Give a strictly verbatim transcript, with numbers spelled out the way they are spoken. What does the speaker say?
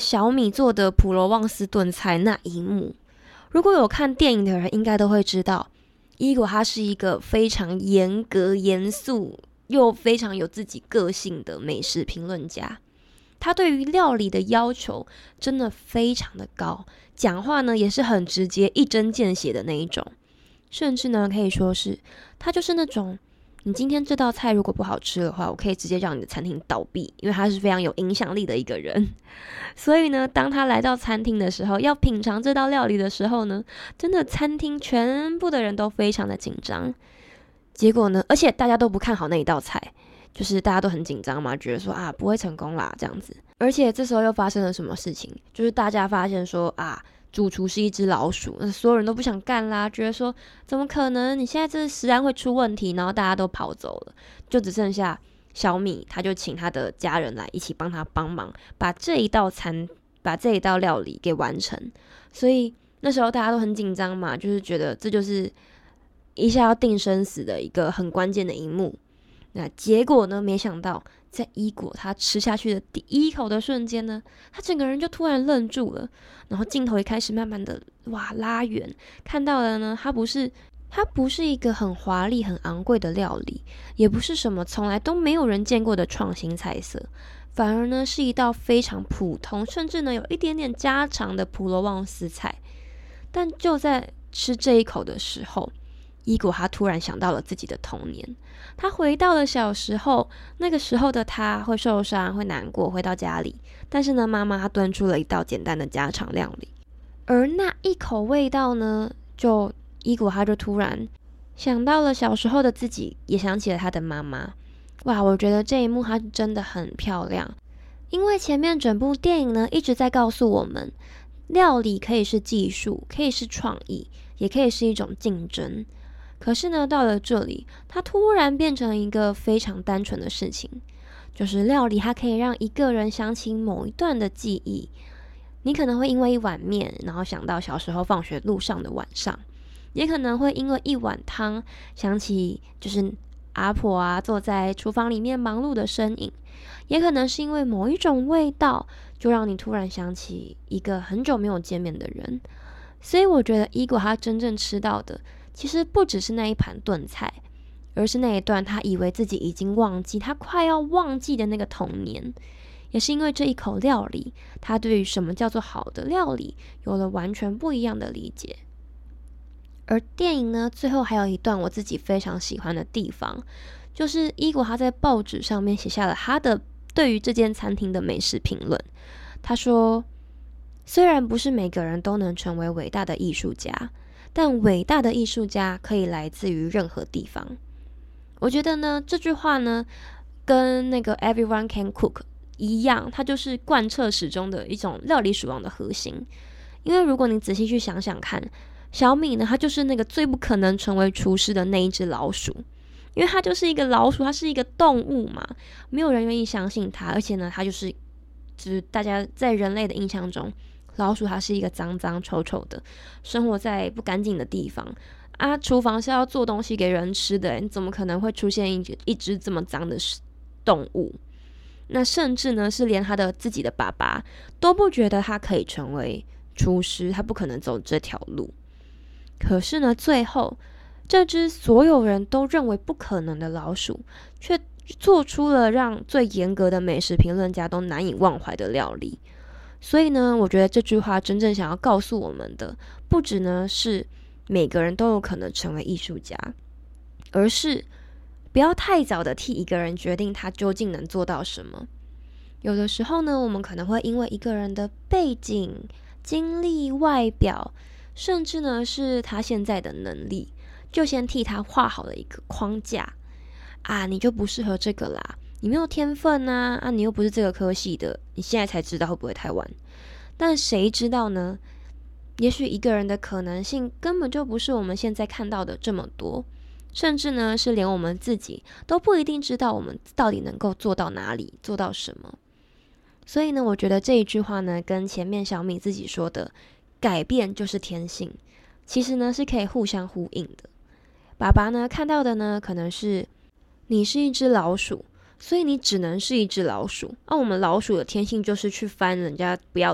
小米做的普罗旺斯炖菜那一幕，如果有看电影的人应该都会知道，伊果他是一个非常严格严肃又非常有自己个性的美食评论家。他对于料理的要求真的非常的高，讲话呢也是很直接一针见血的那一种，甚至呢可以说是他就是那种你今天这道菜如果不好吃的话，我可以直接让你的餐厅倒闭，因为他是非常有影响力的一个人。所以呢当他来到餐厅的时候，要品尝这道料理的时候呢，真的餐厅全部的人都非常的紧张。结果呢，而且大家都不看好那一道菜，就是大家都很紧张嘛，觉得说啊不会成功啦这样子。而且这时候又发生了什么事情，就是大家发现说啊主厨是一只老鼠，那所有人都不想干啦，觉得说怎么可能，你现在这食安会出问题，然后大家都跑走了，就只剩下小米，他就请他的家人来一起帮他帮忙，把这一道餐把这一道料理给完成。所以那时候大家都很紧张嘛，就是觉得这就是一下要定生死的一个很关键的一幕。那结果呢，没想到在伊果他吃下去的第一口的瞬间呢，他整个人就突然愣住了，然后镜头也开始慢慢的哇拉远，看到了呢，它不是它不是一个很华丽很昂贵的料理，也不是什么从来都没有人见过的创新菜色，反而呢是一道非常普通，甚至呢有一点点家常的普罗旺斯菜。但就在吃这一口的时候，伊果他突然想到了自己的童年，他回到了小时候，那个时候的他会受伤会难过，回到家里，但是呢妈妈她炖出了一道简单的家常料理，而那一口味道呢，就伊果他就突然想到了小时候的自己，也想起了他的妈妈。哇，我觉得这一幕它真的很漂亮，因为前面整部电影呢一直在告诉我们，料理可以是技术，可以是创意，也可以是一种竞争。可是呢到了这里，它突然变成一个非常单纯的事情，就是料理它可以让一个人想起某一段的记忆。你可能会因为一碗面，然后想到小时候放学路上的晚上，也可能会因为一碗汤想起就是阿婆啊坐在厨房里面忙碌的身影，也可能是因为某一种味道就让你突然想起一个很久没有见面的人。所以我觉得伊果他真正吃到的其实不只是那一盘炖菜，而是那一段他以为自己已经忘记，他快要忘记的那个童年。也是因为这一口料理，他对于什么叫做好的料理有了完全不一样的理解。而电影呢，最后还有一段我自己非常喜欢的地方，就是伊果他在报纸上面写下了他的对于这间餐厅的美食评论。他说，虽然不是每个人都能成为伟大的艺术家，但伟大的艺术家可以来自于任何地方。我觉得呢，这句话呢跟那个 Everyone Can Cook 一样，它就是贯彻始终的一种料理鼠王的核心。因为如果你仔细去想想看，小米呢，它就是那个最不可能成为厨师的那一只老鼠，因为它就是一个老鼠，它是一个动物嘛，没有人愿意相信它。而且呢，它就是就是大家在人类的印象中，老鼠它是一个脏脏臭臭的，生活在不干净的地方啊。厨房是要做东西给人吃的，你怎么可能会出现一一只这么脏的动物？那甚至呢，是连他的自己的爸爸都不觉得他可以成为厨师，他不可能走这条路。可是呢，最后这只所有人都认为不可能的老鼠，却做出了让最严格的美食评论家都难以忘怀的料理。所以呢，我觉得这句话真正想要告诉我们的，不只呢是每个人都有可能成为艺术家，而是不要太早的替一个人决定他究竟能做到什么。有的时候呢，我们可能会因为一个人的背景、经历、外表，甚至呢是他现在的能力，就先替他画好了一个框架啊，你就不适合这个啦，你没有天分啊，啊你又不是这个科系的，你现在才知道会不会太晚？但谁知道呢？也许一个人的可能性根本就不是我们现在看到的这么多，甚至呢是连我们自己都不一定知道我们到底能够做到哪里，做到什么。所以呢，我觉得这一句话呢，跟前面小米自己说的改变就是天性，其实呢是可以互相呼应的。爸爸呢看到的呢，可能是你是一只老鼠，所以你只能是一只老鼠。那、啊、我们老鼠的天性就是去翻人家不要